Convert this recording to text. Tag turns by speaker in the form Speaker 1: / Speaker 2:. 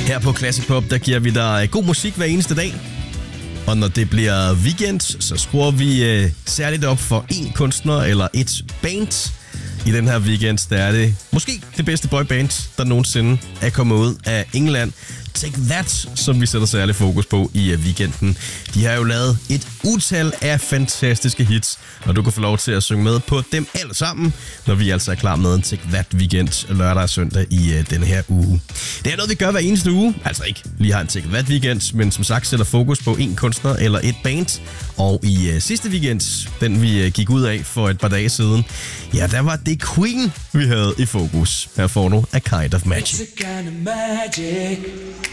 Speaker 1: Her på Classic Pop, der giver vi dig god musik hver eneste dag. Og når det bliver weekend, så skruer vi særligt op for en kunstner eller et band. I den her weekend, der er det måske det bedste boyband, der nogensinde er kommet ud af England. Take That, som vi sætter særlig fokus på i weekenden. De har jo lavet et utal af fantastiske hits, og du kan få lov til at synge med på dem alle sammen, når vi altså er klar med en Take That weekend lørdag og søndag i denne her uge. Det er noget, vi gør hver eneste uge. Altså ikke lige har en Take That weekend, men som sagt sætter fokus på en kunstner eller et band. Og i sidste weekend, den vi gik ud af for et par dage siden, ja, der var det Queen, vi havde i fokus. Her får du A Kind of Magic.
Speaker 2: It's a kind of magic.